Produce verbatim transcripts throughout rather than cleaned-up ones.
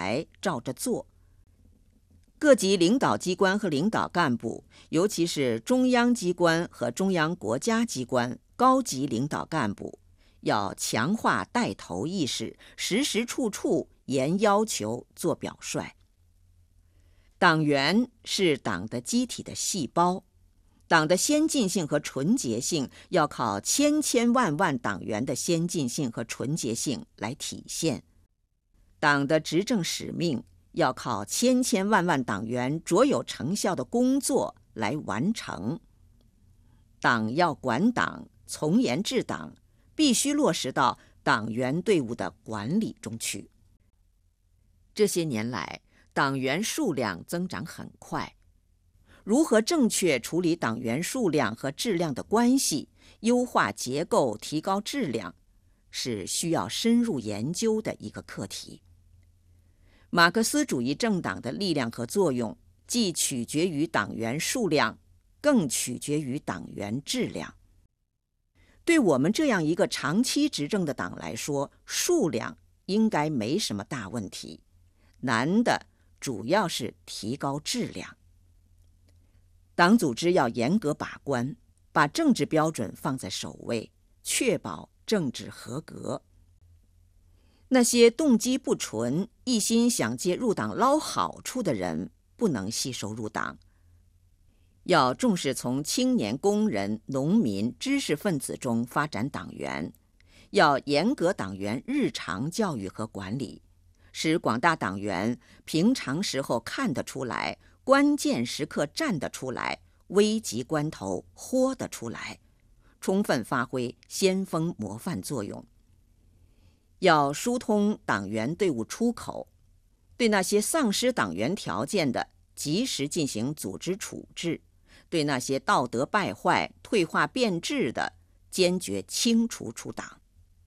来照着做。各级领导机关和领导干部，尤其是中央机关和中央国家机关高级领导干部，要强化带头意识，时时处处严要求做表率。党员是党的机体的细胞，党的先进性和纯洁性要靠千千万万党员的先进性和纯洁性来体现。党的执政使命要靠千千万万党员卓有成效的工作来完成。党要管党，从严治党，必须落实到党员队伍的管理中去。这些年来，党员数量增长很快。如何正确处理党员数量和质量的关系，优化结构，提高质量，是需要深入研究的一个课题。马克思主义政党的力量和作用，既取决于党员数量，更取决于党员质量。对我们这样一个长期执政的党来说，数量应该没什么大问题，难的主要是提高质量。党组织要严格把关，把政治标准放在首位，确保政治合格。那些动机不纯、一心想借入党捞好处的人，不能吸收入党。要重视从青年工人、农民、知识分子中发展党员，要严格党员日常教育和管理，使广大党员平常时候看得出来，关键时刻站得出来，危急关头豁得出来，充分发挥先锋模范作用。要疏通党员队伍出口，对那些丧失党员条件的，及时进行组织处置；对那些道德败坏、退化变质的，坚决清除出党。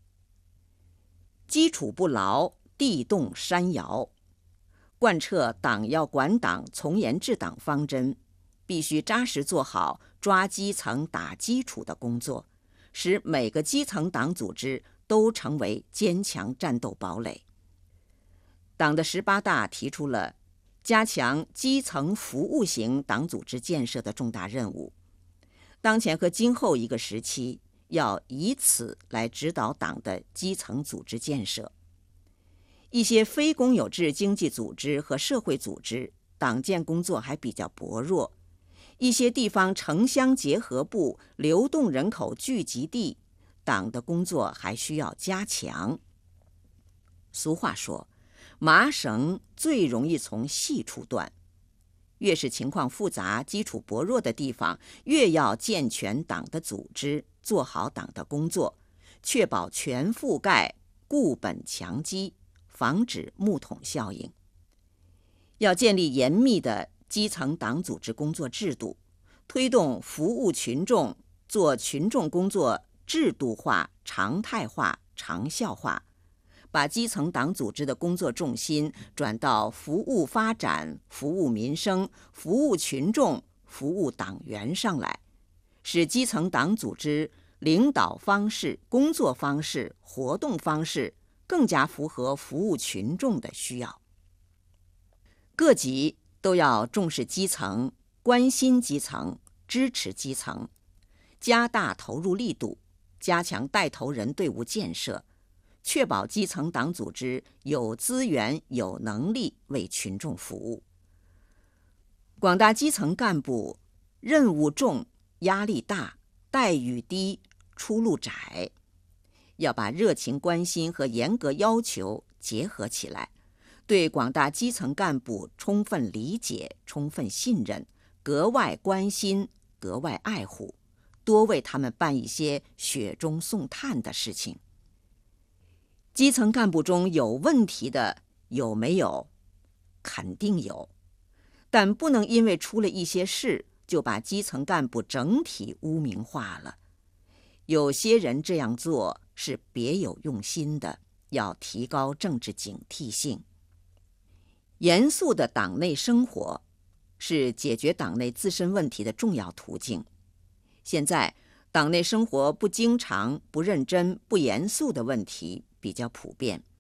基础不牢，地动山摇。贯彻党要管党、从严治党方针，必须扎实做好抓基层、打基础的工作，使每个基层党组织都成为坚强战斗堡垒。党的十八大提出了加强基层服务型党组织建设的重大任务。当前和今后一个时期，要以此来指导党的基层组织建设。一些非公有制经济组织和社会组织，党建工作还比较薄弱。一些地方城乡结合部、流动人口聚集地，党的工作还需要加强。俗话说，麻绳最容易从细处断。越是情况复杂、基础薄弱的地方，越要健全党的组织，做好党的工作，确保全覆盖，固本强基，防止木桶效应。要建立严密的基层党组织工作制度，推动服务群众，做群众工作制度化、常态化、长效化，把基层党组织的工作重心转到服务发展、服务民生、服务群众、服务党员上来，使基层党组织领导方式、工作方式、活动方式更加符合服务群众的需要。各级都要重视基层，关心基层，支持基层，加大投入力度，加强带头人队伍建设，确保基层党组织有资源、有能力为群众服务。广大基层干部任务重、压力大、待遇低、出路窄，要把热情关心和严格要求结合起来，对广大基层干部充分理解、充分信任，格外关心、格外爱护，多为他们办一些雪中送炭的事情。基层干部中有问题的有没有？肯定有，但不能因为出了一些事就把基层干部整体污名化了。有些人这样做是别有用心的，要提高政治警惕性。严肃的党内生活是解决党内自身问题的重要途径。现在党内生活不经常、不认真、不严肃的问题比较普遍，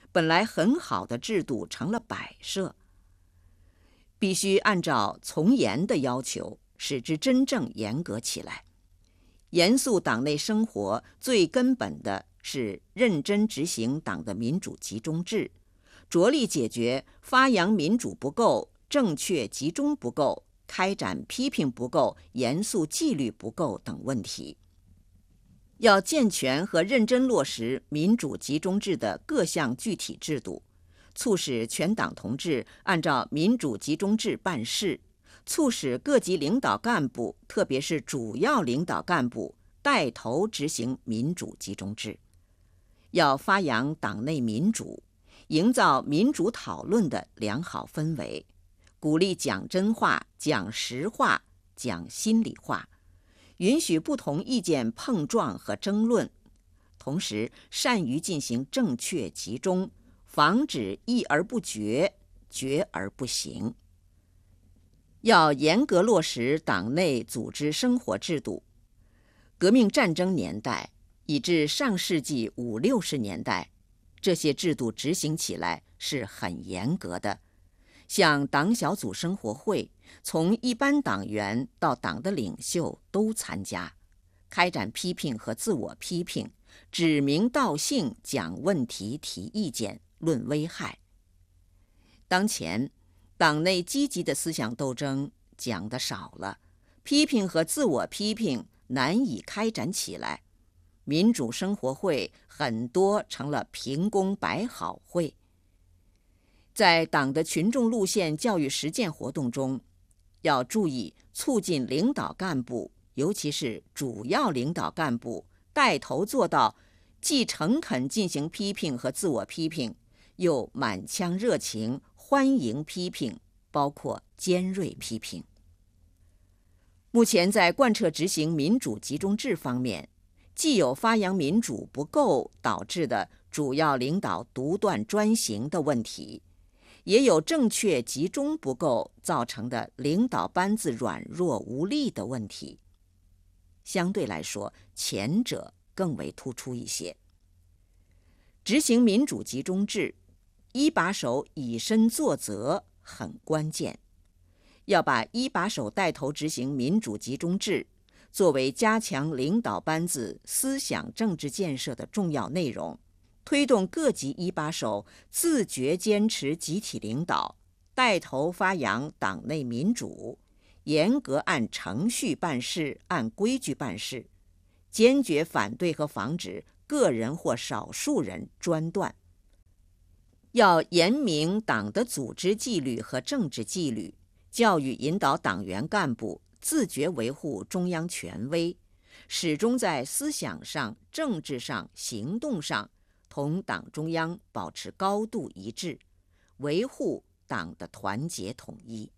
本来很好的制度成了摆设。必须按照从严的要求，使之真正严格起来。严肃党内生活最根本的是认真执行党的民主集中制，着力解决发扬民主不够、正确集中不够、开展批评不够、严肃纪律不够等问题。要健全和认真落实民主集中制的各项具体制度，促使全党同志按照民主集中制办事，促使各级领导干部，特别是主要领导干部带头执行民主集中制。要发扬党内民主，营造民主讨论的良好氛围，鼓励讲真话、讲实话、讲心里话，允许不同意见碰撞和争论，同时善于进行正确集中，防止议而不决，决而不行。要严格落实党内组织生活制度。革命战争年代以至上世纪五六十年代，这些制度执行起来是很严格的。像党小组生活会，从一般党员到党的领袖都参加，开展批评和自我批评，指名道姓讲问题、提意见、论危害。当前党内积极的思想斗争讲得少了，批评和自我批评难以开展起来，民主生活会很多成了评功摆好会。在党的群众路线教育实践活动中，要注意促进领导干部，尤其是主要领导干部带头做到既诚恳进行批评和自我批评，又满腔热情欢迎批评，包括尖锐批评。目前在贯彻执行民主集中制方面，既有发扬民主不够导致的主要领导独断专行的问题，也有正确集中不够造成的领导班子软弱无力的问题。相对来说，前者更为突出一些。执行民主集中制，一把手以身作则很关键。要把一把手带头执行民主集中制作为加强领导班子思想政治建设的重要内容，推动各级一把手自觉坚持集体领导，带头发扬党内民主，严格按程序办事，按规矩办事，坚决反对和防止个人或少数人专断。要严明党的组织纪律和政治纪律，教育引导党员干部自觉维护中央权威，始终在思想上、政治上、行动上同党中央保持高度一致，维护党的团结统一。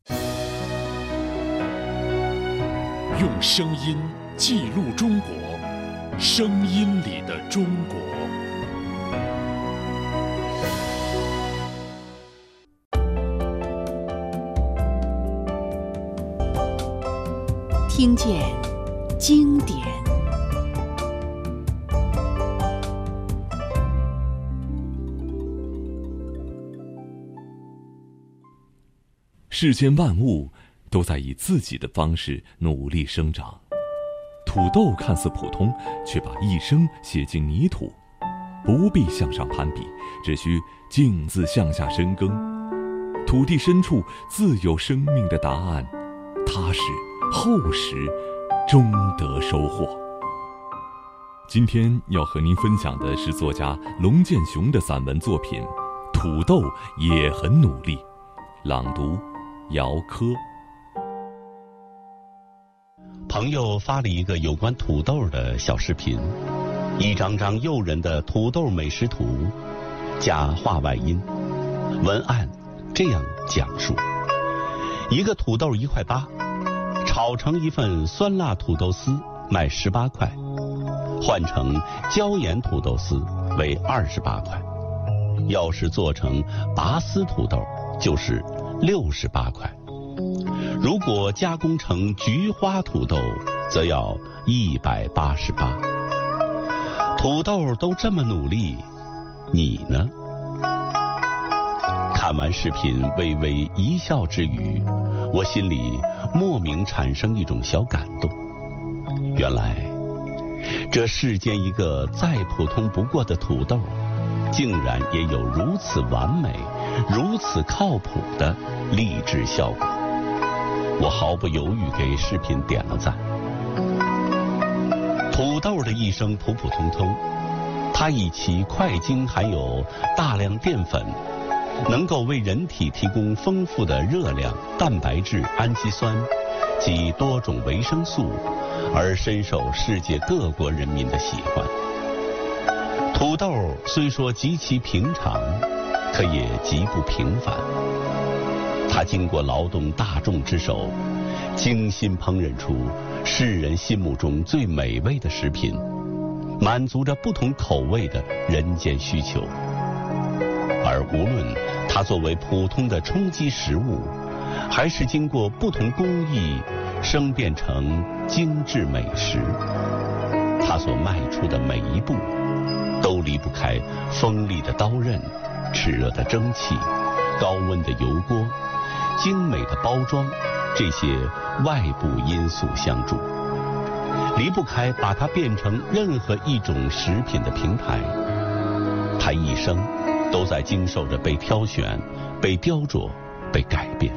用声音记录中国，声音里的中国。 听见经典。 世间万物都在以自己的方式努力生长。土豆看似普通，却把一生写进泥土，不必向上攀比，只需径自向下深耕。土地深处自有生命的答案，踏实厚实，终得收获。今天要和您分享的是作家龙建雄的散文作品《土豆也很努力》，朗读姚科。 朋友发了一个有关土豆的小视频，一张张诱人的土豆美食图，加话外音，文案这样讲述：一个土豆一块八，炒成一份酸辣土豆丝卖十八块，换成椒盐土豆丝为二十八块，要是做成拔丝土豆就是六十八块。如果加工成菊花土豆，则要一百八十八。土豆都这么努力，你呢？ 看完视频微微一笑之余，我心里莫名产生一种小感动。原来这世间一个再普通不过的土豆，竟然也有如此完美、如此靠谱的励志效果。我毫不犹豫给视频点了赞。土豆的一生普普通通，它以其快精含有大量淀粉，能够为人体提供丰富的热量、蛋白质、氨基酸及多种维生素，而深受世界各国人民的喜欢。土豆虽说极其平常，可也极不平凡。它经过劳动大众之手，精心烹饪出世人心目中最美味的食品，满足着不同口味的人间需求。而无论它作为普通的充饥食物，还是经过不同工艺生变成精致美食，它所迈出的每一步都离不开锋利的刀刃、炽热的蒸汽、高温的油锅、精美的包装这些外部因素相助，离不开把它变成任何一种食品的平台。它一生都在经受着被挑选、被雕琢、被改变。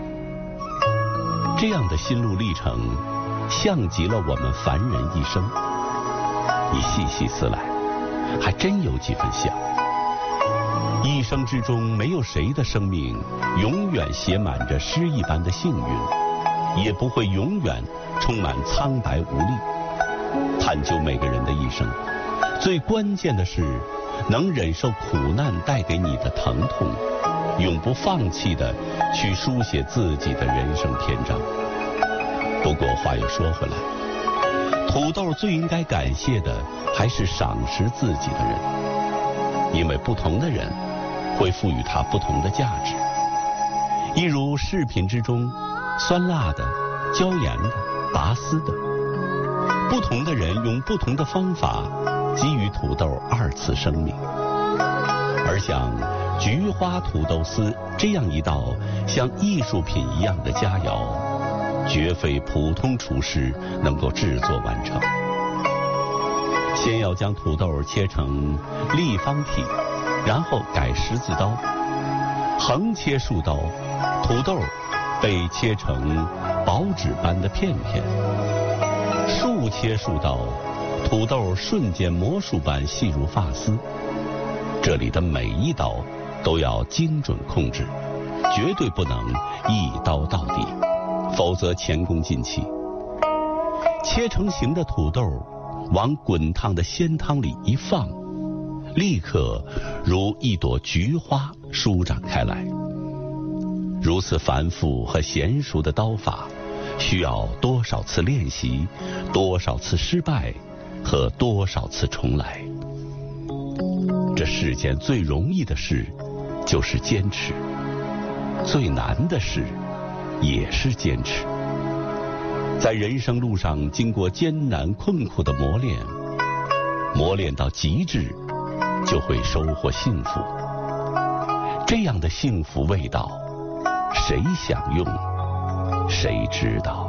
这样的心路历程，像极了我们凡人一生。你细细思来，还真有几分像。一生之中，没有谁的生命永远写满着诗一般的幸运，也不会永远充满苍白无力。探究每个人的一生，最关键的是能忍受苦难带给你的疼痛，永不放弃的去书写自己的人生篇章。不过话又说回来，土豆最应该感谢的还是赏识自己的人，因为不同的人会赋予它不同的价值。一如视频之中酸辣的、椒盐的、拔丝的，不同的人用不同的方法给予土豆二次生命。而像菊花土豆丝这样一道像艺术品一样的佳肴，绝非普通厨师能够制作完成。先要将土豆切成立方体，然后改十字刀，横切数刀，土豆被切成薄纸般的片片；竖切数刀，土豆瞬间魔术般细如发丝。这里的每一刀都要精准控制，绝对不能一刀到底，否则前功尽弃。切成型的土豆往滚烫的鲜汤里一放，立刻如一朵菊花舒展开来。如此繁复和娴熟的刀法，需要多少次练习，多少次失败，和多少次重来。这世间最容易的事就是坚持，最难的事也是坚持。在人生路上经过艰难困苦的磨练，磨练到极致，就会收获幸福。这样的幸福味道，谁享用，谁知道。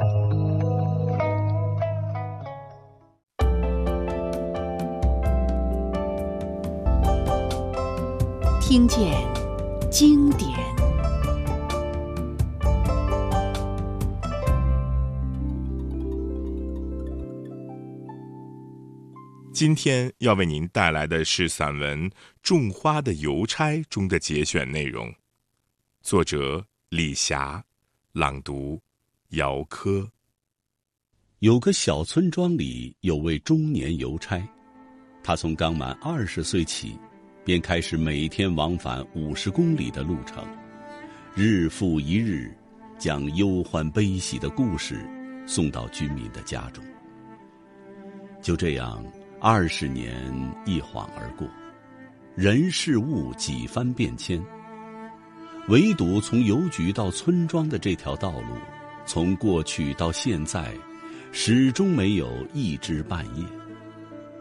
听见经典。 今天要为您带来的是散文《种花的邮差》中的节选内容，作者李霞，朗读姚科。 有个小村庄里有位中年邮差，他从刚满二十岁起，便开始每天往返五十公里的路程，日复一日，将忧欢悲喜的故事送到居民的家中。就这样，二十年一晃而过，人事物几番变迁。唯独从邮局到村庄的这条道路，从过去到现在，始终没有一枝半叶。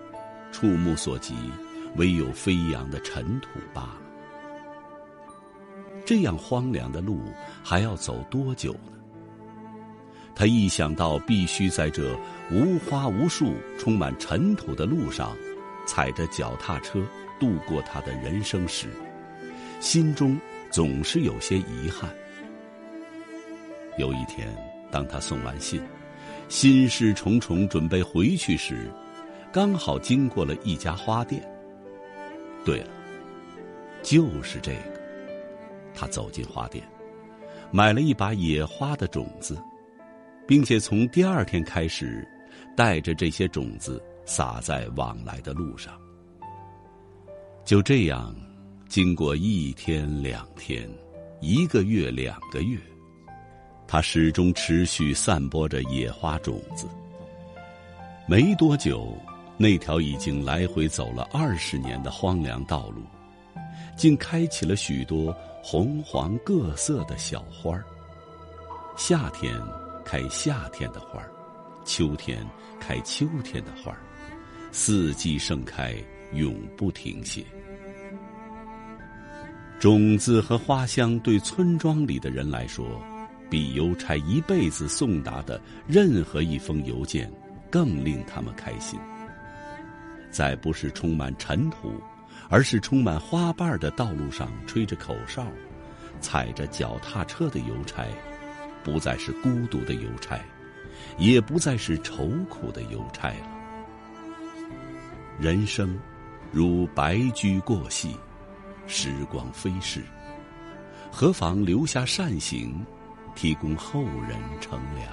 触目所及，唯有飞扬的尘土罢了。 这样荒凉的路还要走多久呢？他一想到必须在这无花无树、充满尘土的路上，踩着脚踏车度过他的人生时，心中总是有些遗憾。有一天，当他送完信，心事重重准备回去时，刚好经过了一家花店。对了，就是这个。他走进花店，买了一把野花的种子，并且从第二天开始，带着这些种子撒在往来的路上。就这样，经过一天、两天、一个月、两个月，他始终持续散播着野花种子。没多久，那条已经来回走了二十年的荒凉道路，竟开起了许多红黄各色的小花儿。夏天开夏天的花儿，秋天开秋天的花儿，四季盛开，永不停歇。种子和花香对村庄里的人来说，比邮差一辈子送达的任何一封邮件更令他们开心。在不是充满尘土，而是充满花瓣的道路上吹着口哨，踩着脚踏车的邮差，不再是孤独的邮差，也不再是愁苦的邮差了。人生如白驹过隙，时光飞逝，何妨留下善行，提供后人乘凉。